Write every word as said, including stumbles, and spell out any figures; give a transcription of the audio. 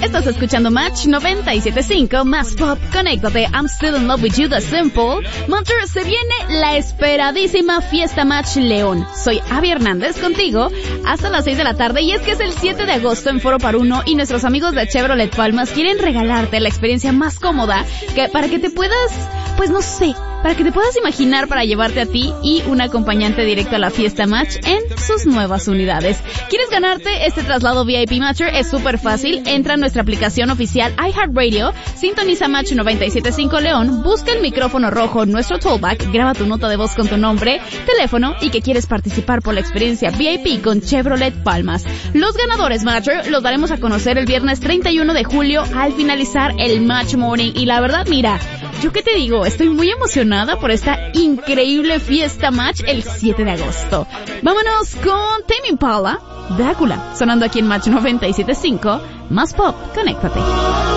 Estás escuchando Match noventa y siete punto cinco, más pop, conéctate, I'm still in love with you, The Simple. Monter, se viene la esperadísima Fiesta Match León. Soy Abby Hernández contigo hasta las seis de la tarde, y es que es el siete de agosto en Foro Paruno, y nuestros amigos de Chevrolet Palmas quieren regalarte la experiencia más cómoda que, para que te puedas, pues no sé, para que te puedas imaginar para llevarte a ti y un acompañante directo a la Fiesta Match en sus nuevas unidades. ¿Quieres ganarte este traslado V I P Matcher? Es súper fácil. Entra a nuestra aplicación oficial iHeartRadio, sintoniza Match noventa y siete punto cinco León, busca el micrófono rojo, nuestro tollback, graba tu nota de voz con tu nombre, teléfono y que quieres participar por la experiencia V I P con Chevrolet Palmas. Los ganadores Matcher los daremos a conocer el viernes treinta y uno de julio al finalizar el Match Morning. Y la verdad, mira, yo qué te digo, estoy muy emocionada por esta increíble Fiesta Match el siete de agosto. Vámonos con Tame Impala, Drácula, sonando aquí en Match noventa y siete punto cinco, más pop, conéctate.